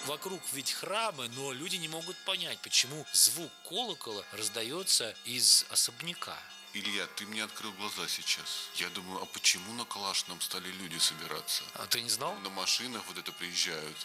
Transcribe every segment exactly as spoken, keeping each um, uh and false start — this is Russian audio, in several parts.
Вокруг ведь храмы, но люди не могут понять, почему звук колокола раздается из особняка. Илья, ты мне открыл глаза сейчас. Я думаю, а почему на Калашном стали люди собираться? А ты не знал? На машинах вот это приезжают.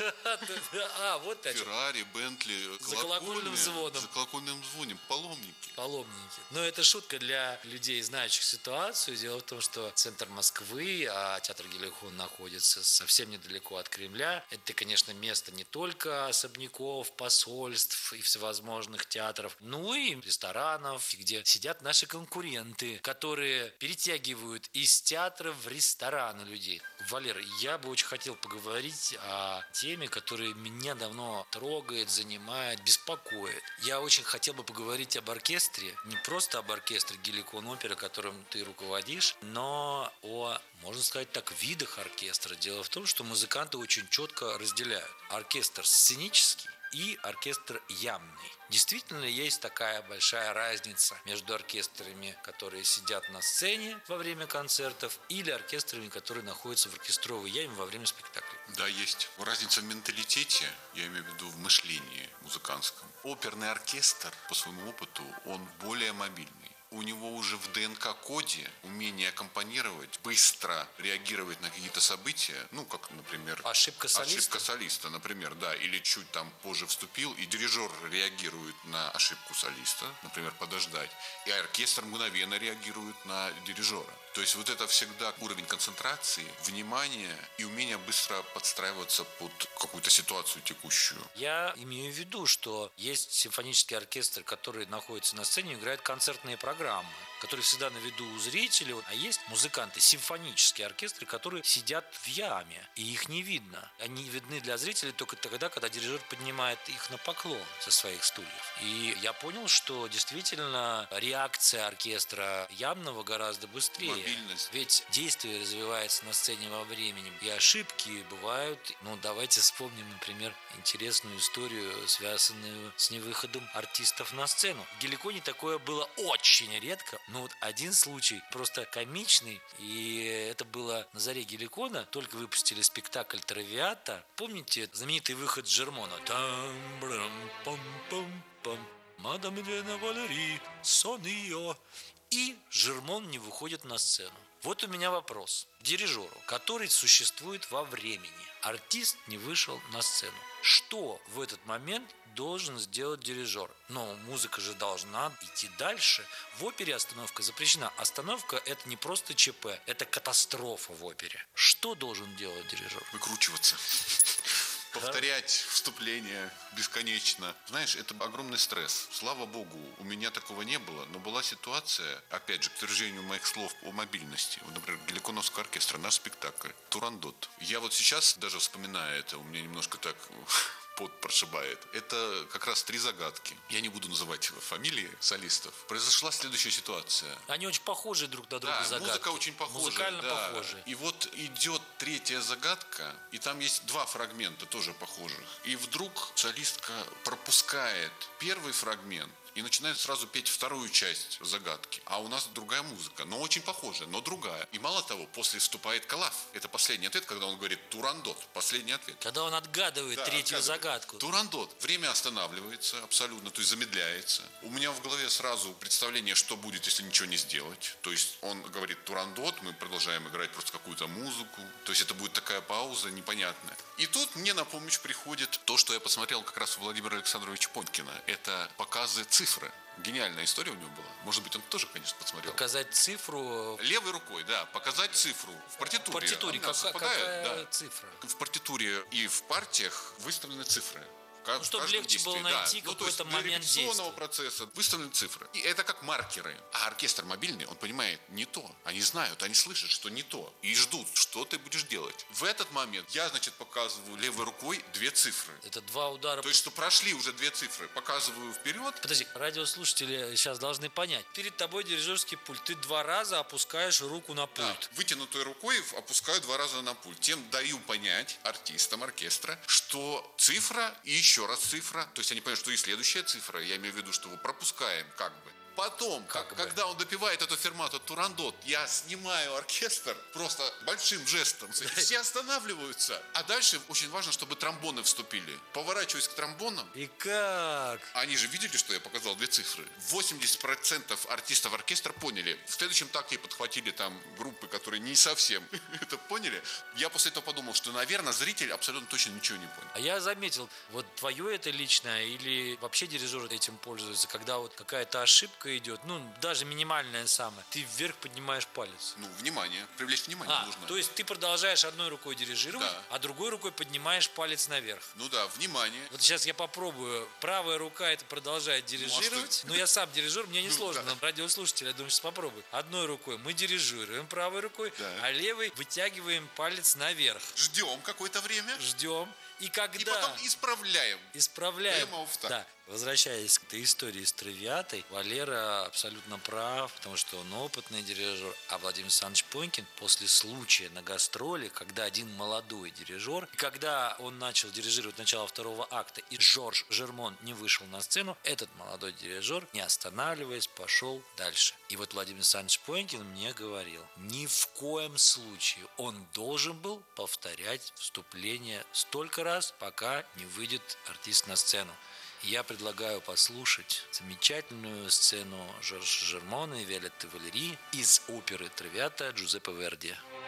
А, вот это. Феррари, Бентли, За колокольным звоном. За колокольным звоном. Паломники. Паломники. Но это шутка для людей, знающих ситуацию. Дело в том, что центр Москвы, а театр Геликон находится совсем недалеко от Кремля. Это, конечно, место не только особняков, посольств и всевозможных театров, но и ресторанов, где сидят наши конкуренты, которые перетягивают из театра в рестораны людей. Валер, я бы очень хотел поговорить о теме, которая меня давно трогает, занимает, беспокоит. Я очень хотел бы поговорить об оркестре, не просто об оркестре Геликон опера, которым ты руководишь, но о, можно сказать так, видах оркестра. Дело в том, что музыканты очень четко разделяют оркестр сценический и оркестр ямный. Действительно, есть такая большая разница между оркестрами, которые сидят на сцене во время концертов, или оркестрами, которые находятся в оркестровой яме во время спектакля. Да, есть. Разница в менталитете, я имею в виду в мышлении музыкантском. Оперный оркестр, по своему опыту, он более мобильный. У него уже в ДНК-коде умение аккомпанировать, быстро реагировать на какие-то события, ну, как, например, ошибка солиста. Ошибка солиста, например, да, или чуть там позже вступил, и дирижер реагирует на ошибку солиста, например, подождать, и оркестр мгновенно реагирует на дирижера. То есть вот это всегда уровень концентрации, внимания и умение быстро подстраиваться под какую-то ситуацию текущую. Я имею в виду, что есть симфонический оркестр, который находится на сцене и играет концертные программы, которые всегда на виду у зрителей, а есть музыканты, симфонические оркестры, которые сидят в яме, и их не видно. Они видны для зрителей только тогда, когда дирижер поднимает их на поклон со своих стульев. И я понял, что действительно реакция оркестра ямного гораздо быстрее. Мобильность. Ведь действие развивается на сцене во времени, и ошибки бывают. Ну, давайте вспомним, например, интересную историю, связанную с невыходом артистов на сцену. В Геликоне такое было очень редко, но вот один случай просто комичный, и это было на заре Геликона, только выпустили спектакль «Травиата». Помните знаменитый выход Жермона? Там-брам-пам-пам-пам, мадам Елена Валери, сон ее. И Жермон не выходит на сцену. Вот у меня вопрос к дирижеру, который существует во времени. Артист не вышел на сцену. Что в этот момент должен сделать дирижер? Но музыка же должна идти дальше. В опере остановка запрещена. Остановка – это не просто ЧП, это катастрофа в опере. Что должен делать дирижер? Выкручиваться. Повторять вступление бесконечно. Знаешь, это огромный стресс. Слава богу, у меня такого не было, но была ситуация, опять же, к подтверждению моих слов о мобильности. Вот, например, Геликоновского оркестра, наш спектакль «Турандот». Я вот сейчас даже вспоминаю это, у меня немножко так пот прошибает. Это как раз три загадки. Я не буду называть фамилии солистов. Произошла следующая ситуация. Они очень похожи друг на друга, да, загадки. Музыка очень похожа. Музыкально да. похожи. И вот идет третья загадка, и там есть два фрагмента тоже похожих. И вдруг солистка пропускает первый фрагмент и начинает сразу петь вторую часть загадки. А у нас другая музыка, но очень похожая, но другая. И мало того, после вступает Калаф. Это последний ответ, когда он говорит «Турандот». Последний ответ. Когда он отгадывает да, третью отгадывает. загадку. Турандот. Время останавливается абсолютно, то есть замедляется. У меня в голове сразу представление, что будет, если ничего не сделать. То есть он говорит «Турандот», мы продолжаем играть просто какую-то музыку. То есть это будет такая пауза непонятная. И тут мне на помощь приходит то, что я посмотрел как раз у Владимира Александровича Понькина. Это показы цифры. Гениальная история у него была. Может быть, он тоже, конечно, посмотрел. Показать цифру... Левой рукой, да. Показать цифру. В партитуре. В партитуре. Как, какая да. цифра? В партитуре и в партиях выставлены цифры. Ну, чтобы легче действии. было найти да. какой-то ну, момент действия. Процесса выставлены цифры. И это как маркеры. А оркестр мобильный, он понимает, не то. Они знают, они слышат, что не то. И ждут, что ты будешь делать. В этот момент я, значит, показываю левой рукой две цифры. Это два удара. То есть, что прошли уже две цифры. Показываю вперед. Подожди, радиослушатели сейчас должны понять. Перед тобой дирижерский пульт. Ты два раза опускаешь руку на пульт. Да, вытянутой рукой опускаю два раза на пульт. Тем даю понять артистам оркестра, что цифра и еще раз цифра. То есть они понимают, что и следующая цифра. Я имею в виду, что мы пропускаем как бы. Потом, Как как- бы. когда он допивает эту фермату турандот, я снимаю оркестр просто большим жестом. Все останавливаются. А дальше очень важно, чтобы тромбоны вступили. Поворачиваюсь к тромбонам. И как? Они же видели, что я показал две цифры. восемьдесят процентов артистов оркестра поняли. В следующем такте подхватили там группы, которые не совсем это поняли. Я после этого подумал, что, наверное, зритель абсолютно точно ничего не понял. А я заметил, вот твое это личное или вообще дирижер этим пользуется, когда вот какая-то ошибка идет, ну, даже минимальная самая, ты вверх поднимаешь палец. Ну, внимание. Привлечь внимание А, нужно. то есть ты продолжаешь одной рукой дирижировать, Да. а другой рукой поднимаешь палец наверх. Ну да, внимание. Вот сейчас я попробую. Правая рука это продолжает дирижировать. что- Ну, я сам дирижер, мне не Ну, сложно. да. Но радиослушатель, я думаю, сейчас попробую. Одной рукой мы дирижируем правой рукой, Да. а левой вытягиваем палец наверх. Ждем какое-то время. Ждем. И когда... И потом исправляем. Исправляем. Прямо в так. Да. Возвращаясь к этой истории с Травиатой, Валера абсолютно прав, потому что он опытный дирижер, а Владимир Александрович Понькин после случая на гастроли, когда один молодой дирижер, и когда он начал дирижировать начало второго акта, и Жорж Жермон не вышел на сцену, этот молодой дирижер, не останавливаясь, пошел дальше. И вот Владимир Александрович Понькин мне говорил, ни в коем случае он должен был повторять вступление столько раз, пока не выйдет артист на сцену. Я предлагаю послушать замечательную сцену Жоржа Жермона и Виолетты Валери из оперы «Травиата» Джузеппе Верди.